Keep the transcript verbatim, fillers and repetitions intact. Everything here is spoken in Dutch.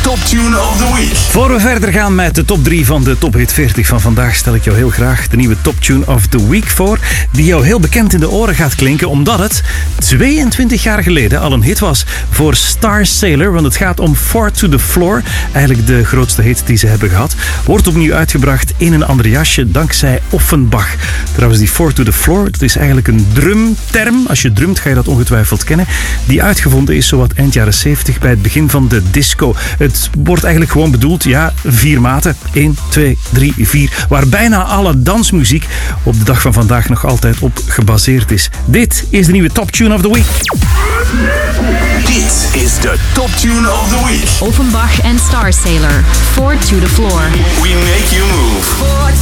Top Tune of the Week. Voor we verder gaan met de top drie van de Top Hit veertig van vandaag, stel ik jou heel graag de nieuwe Top Tune of the Week voor, die jou heel bekend in de oren gaat klinken, omdat het tweeëntwintig jaar geleden al een hit was voor Star Sailor, want het gaat om Four to the Floor, eigenlijk de grootste hit die ze hebben gehad. Wordt opnieuw uitgebracht in een ander jasje, dankzij Offenbach. Trouwens, die Four to the Floor, dat is eigenlijk een drumterm. Als je drumt, ga je dat ongetwijfeld kennen. Die uitgevonden is zowat eind jaren zeventig bij het begin van de disco. Het wordt eigenlijk gewoon bedoeld, ja, vier maten. één, twee, drie, vier. Waar bijna alle dansmuziek op de dag van vandaag nog altijd op gebaseerd is. Dit is de nieuwe Top Tune of the Week. Dit is de Top Tune of the Week. Offenbach en Star Sailor. Four to the Floor. We make you move.